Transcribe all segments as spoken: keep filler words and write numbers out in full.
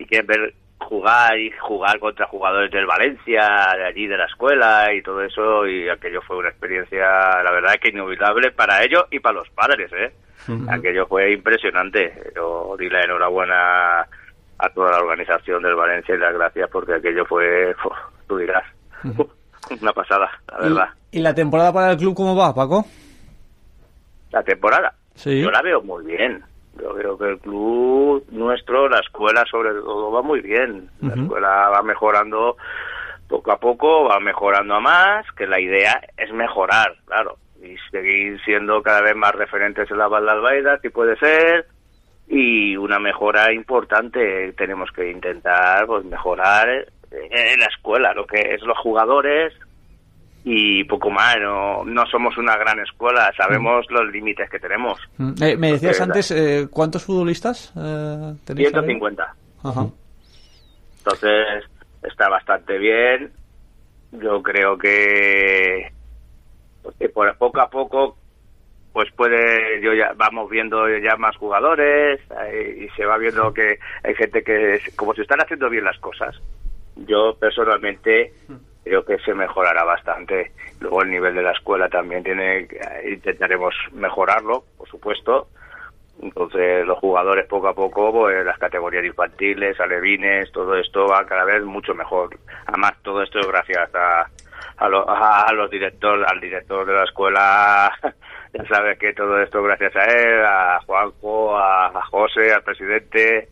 y quieren ver jugar y jugar contra jugadores del Valencia, de allí de la escuela y todo eso, y aquello fue una experiencia, la verdad, que inolvidable para ellos y para los padres, ¿eh? Uh-huh. Aquello fue impresionante. Yo di la enhorabuena a toda la organización del Valencia y las gracias, porque aquello fue, uf, tú dirás, uh-huh. una pasada, la verdad. ¿Y, ¿Y la temporada para el club cómo va, Paco? La temporada, sí. Yo la veo muy bien. Yo creo que el club nuestro, la escuela sobre todo, va muy bien. La uh-huh. escuela va mejorando poco a poco, va mejorando a más, que la idea es mejorar, claro, y seguir siendo cada vez más referentes en la Val d'Albaida, si puede ser, y una mejora importante. Tenemos que intentar pues mejorar en la escuela, lo que es los jugadores, y poco más. No, no somos una gran escuela, sabemos mm. los límites que tenemos. Mm. Eh, me decías Porque, antes, eh, ¿cuántos futbolistas eh, tenéis? ciento cincuenta. Ajá. Entonces, está bastante bien. Yo creo que, pues, que por poco a poco, pues puede, yo ya vamos viendo ya más jugadores, eh, y se va viendo que hay gente que, como se están haciendo bien las cosas, yo personalmente creo que se mejorará bastante. Luego el nivel de la escuela también tiene, intentaremos mejorarlo, por supuesto. Entonces los jugadores poco a poco, pues las categorías infantiles, alevines, todo esto va cada vez mucho mejor. Además todo esto es gracias a, a, lo, a los directores, al director de la escuela. Ya sabes que todo esto gracias a él, a Juanjo, a, a José, al presidente.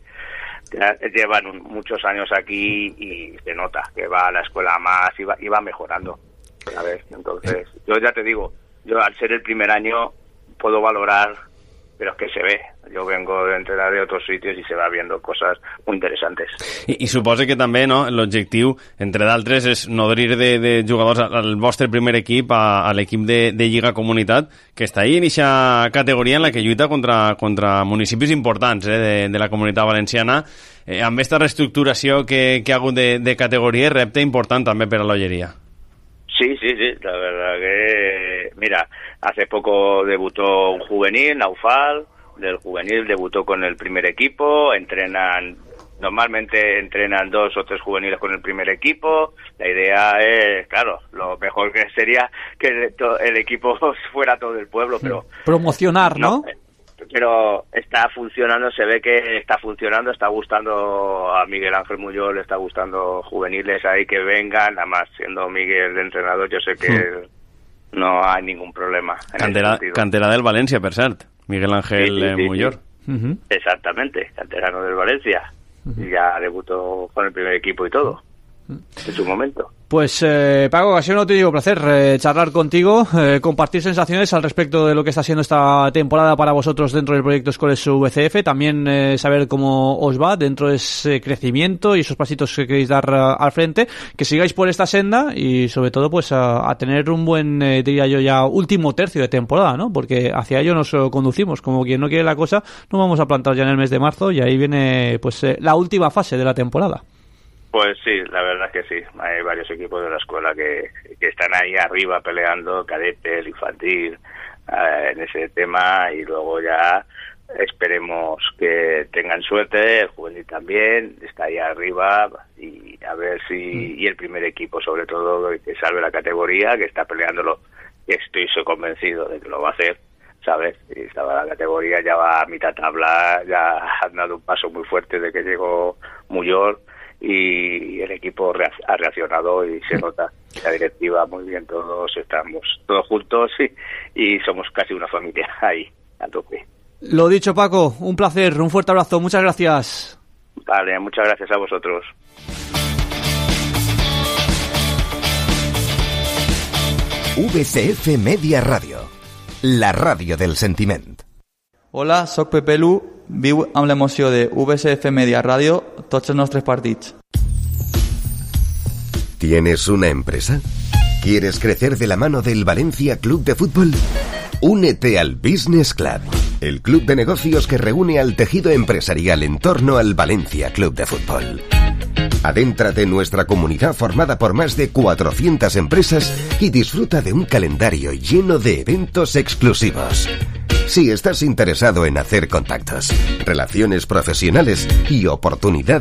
Ya llevan un, muchos años aquí y se nota que va a la escuela más y va, y va mejorando, ¿sabes? Entonces, yo ya te digo, yo al ser el primer año puedo valorar, pero es que se ve. Jo vengo de entrenar de otros sitios i se va viendo coses molt interessantes. I, i suposa que també, no, l'objectiu, entre d'altres, és nodrir de, de jugadors al vostre primer equip, a, a l'equip de, de Lliga Comunitat, que està ahí en aquesta categoria en la que lluita contra, contra municipis importants eh, de, de la Comunitat Valenciana. Eh, amb aquesta reestructuració que, que ha hagut de, de categoria, repte important també per a l'Olleria. Sí, sí, sí, la verdad que, mira, hace poco debutó un juvenil, Naufal, del juvenil debutó con el primer equipo, entrenan, normalmente entrenan dos o tres juveniles con el primer equipo. La idea es, claro, lo mejor que sería que el equipo fuera todo el pueblo, pero... Promocionar, ¿no? no pero está funcionando, se ve que está funcionando, está gustando a Miguel Ángel Muyol, le está gustando juveniles ahí que vengan, además siendo Miguel de entrenador, yo sé que sí. no hay ningún problema. Cantera, cantera del Valencia, per cert, Miguel Ángel sí, sí, sí, Muyol. Sí. Uh-huh. Exactamente, canterano del Valencia, uh-huh. y ya debutó con el primer equipo y todo. En su momento. Pues eh, Paco, ha sido un auténtico placer eh, charlar contigo, eh, compartir sensaciones al respecto de lo que está siendo esta temporada para vosotros dentro del proyecto Escoles V C F, también eh, saber cómo os va dentro de ese crecimiento y esos pasitos que queréis dar uh, al frente, que sigáis por esta senda y sobre todo pues a, a tener un buen, eh, diría yo ya, último tercio de temporada, ¿no? Porque hacia ello nos uh, conducimos, como quien no quiere la cosa, nos vamos a plantar ya en el mes de marzo y ahí viene pues eh, la última fase de la temporada. Pues sí, la verdad es que sí. Hay varios equipos de la escuela que, que están ahí arriba peleando, cadete, el infantil, eh, en ese tema, y luego ya esperemos que tengan suerte, el juvenil también, está ahí arriba, y a ver si, y el primer equipo sobre todo, que salve la categoría, que está peleándolo, y estoy convencido de que lo va a hacer, ¿sabes? Y estaba la categoría, ya va a mitad tabla, ya han dado un paso muy fuerte de que llegó Muyol, y el equipo ha reaccionado y se nota la directiva muy bien, todos estamos todos juntos y, y somos casi una familia ahí a tope. Lo dicho, Paco, un placer, un fuerte abrazo, muchas gracias. Vale, muchas gracias a vosotros. V C F Media Radio, la ràdio del sentiment. Hola, soc Pepe Lu, viu amb l'emoció de V C F Media Radio tots els nostres partits. ¿Tienes una empresa? ¿Quieres crecer de la mano del Valencia Club de Fútbol? Únete al Business Club, el club de negocios que reúne al tejido empresarial en torno al Valencia Club de Fútbol. Adéntrate en nuestra comunidad formada por más de cuatrocientas empresas y disfruta de un calendario lleno de eventos exclusivos. Si estás interesado en hacer contactos, relaciones profesionales y oportunidades